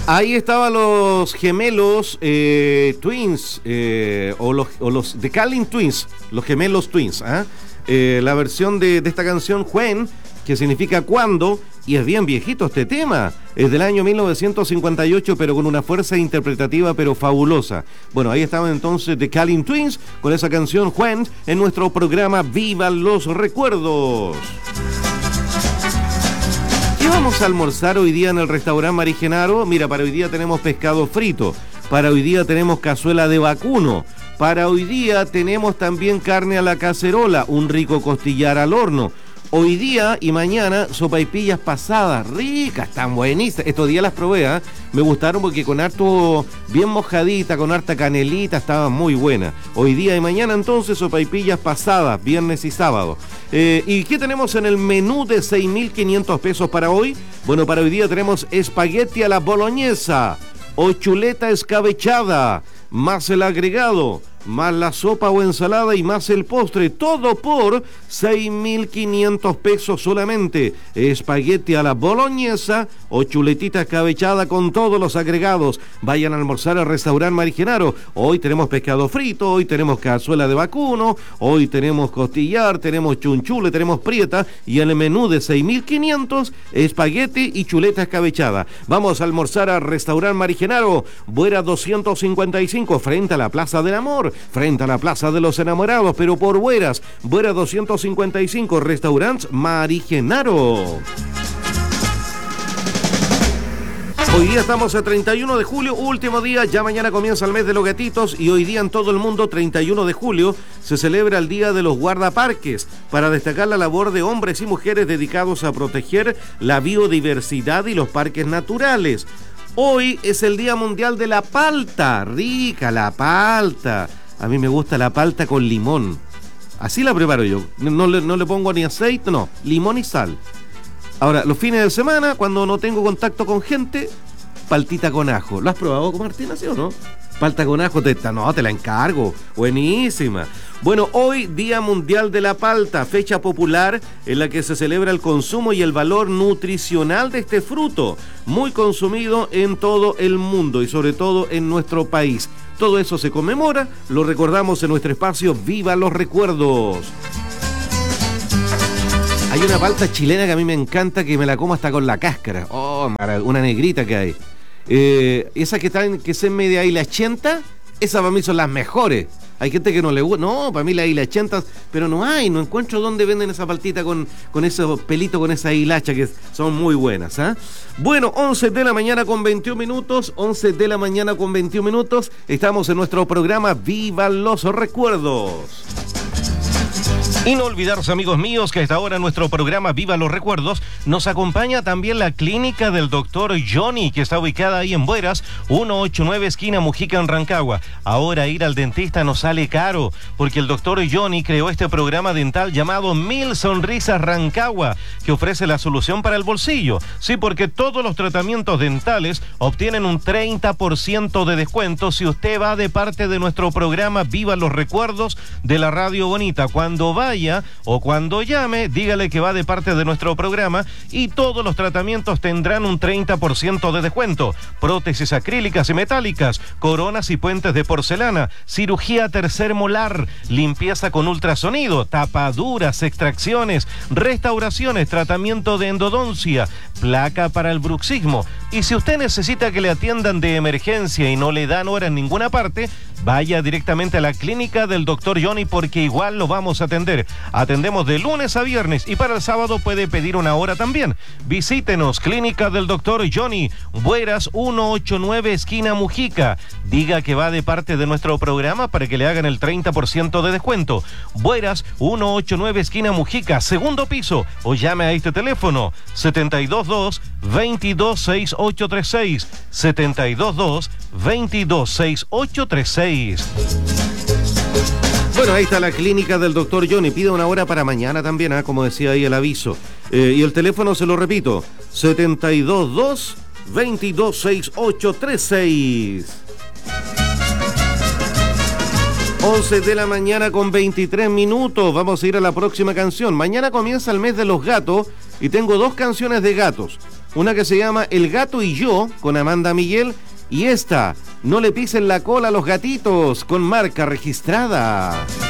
Ahí estaban los gemelos Twins, o los The Calling Twins, los gemelos Twins. La versión de esta canción, When, que significa cuando, y es bien viejito este tema, es del año 1958, pero con una fuerza interpretativa pero fabulosa. Bueno, ahí estaban entonces The Calling Twins con esa canción When en nuestro programa Viva los Recuerdos. ¿Qué vamos a almorzar hoy día en el restaurante Mari Genaro? Mira, para hoy día tenemos pescado frito, para hoy día tenemos cazuela de vacuno, para hoy día tenemos también carne a la cacerola, un rico costillar al horno. Hoy día y mañana sopaipillas pasadas, ricas, están buenísimas. Estos días las probé, me gustaron porque con harto, bien mojadita, con harta canelita, estaban muy buenas. Hoy día y mañana entonces sopaipillas pasadas, viernes y sábado. ¿Y qué tenemos en el menú de 6.500 pesos para hoy? Bueno, para hoy día tenemos espagueti a la boloñesa o chuleta escabechada, más el agregado, más la sopa o ensalada y más el postre, todo por 6.500 pesos solamente. Espagueti a la boloñesa o chuletita escabechada con todos los agregados. Vayan a almorzar al restaurante Mari Genaro. Hoy tenemos pescado frito, hoy tenemos cazuela de vacuno, hoy tenemos costillar, tenemos chunchule, tenemos prieta, y en el menú de 6.500, espagueti y chuleta escabechada. Vamos a almorzar al restaurante Mari Genaro, Buera 255, frente a la Plaza del Amor, frente a la Plaza de los Enamorados, pero por Bueras, Buera 255, Restaurants Mari Genaro. Hoy día estamos a 31 de julio, último día, ya mañana comienza el mes de los gatitos y hoy día en todo el mundo, 31 de julio, se celebra el Día de los Guardaparques para destacar la labor de hombres y mujeres dedicados a proteger la biodiversidad y los parques naturales. Hoy es el Día Mundial de la Palta, rica la palta. A mí me gusta la palta con limón. Así la preparo yo. No le pongo ni aceite, no. Limón y sal. Ahora, los fines de semana, cuando no tengo contacto con gente, paltita con ajo. ¿Lo has probado, Martina, sí o no? Palta con ajo, te la encargo. Buenísima. Bueno, hoy Día Mundial de la Palta, fecha popular en la que se celebra el consumo y el valor nutricional de este fruto, muy consumido en todo el mundo y sobre todo en nuestro país. Todo eso se conmemora, lo recordamos en nuestro espacio Viva los Recuerdos. Hay una palta chilena que a mí me encanta, que me la como hasta con la cáscara. Oh, una negrita que hay. Esa que es en media hilachenta, esas para mí son las mejores. Hay gente que no le gusta. No, para mí las hilachentas, pero no encuentro dónde venden esa paltita con esos pelitos, con esa hilacha, que son muy buenas. Bueno, 11 de la mañana con 21 minutos, 11 de la mañana con 21 minutos, estamos en nuestro programa Viva los Recuerdos. Y no olvidarse, amigos míos, que a esta hora en nuestro programa Viva los Recuerdos nos acompaña también la clínica del doctor Johnny, que está ubicada ahí en Bueras, 189 esquina Mujica en Rancagua. Ahora ir al dentista nos sale caro, porque el doctor Johnny creó este programa dental llamado 1000 Sonrisas Rancagua, que ofrece la solución para el bolsillo. Sí, porque todos los tratamientos dentales obtienen un 30% de descuento si usted va de parte de nuestro programa Viva los Recuerdos de la Radio Bonita. Cuando vaya o cuando llame, dígale que va de parte de nuestro programa y todos los tratamientos tendrán un 30% de descuento. Prótesis acrílicas y metálicas, coronas y puentes de porcelana, cirugía tercer molar, limpieza con ultrasonido, tapaduras, extracciones, restauraciones, tratamiento de endodoncia, placa para el bruxismo. Y si usted necesita que le atiendan de emergencia y no le dan hora en ninguna parte, vaya directamente a la clínica del doctor Johnny, porque igual lo vamos a atender. Atendemos de lunes a viernes y para el sábado puede pedir una hora también. Visítenos, clínica del doctor Johnny, Bueras 189 esquina Mujica. Diga que va de parte de nuestro programa para que le hagan el 30% de descuento. Bueras 189 esquina Mujica, segundo piso, o llame a este teléfono 722-226836, 722-226836. Bueno, ahí está la clínica del doctor Johnny. Pide una hora para mañana también, como decía ahí el aviso. Y el teléfono, se lo repito, 722-226836. 11 de la mañana con 23 minutos. Vamos a ir a la próxima canción. Mañana comienza el mes de los gatos y tengo dos canciones de gatos. una que se llama El gato y yo, con Amanda Miguel, y esta, No le pisen la cola a los gatitos, con Marca Registrada.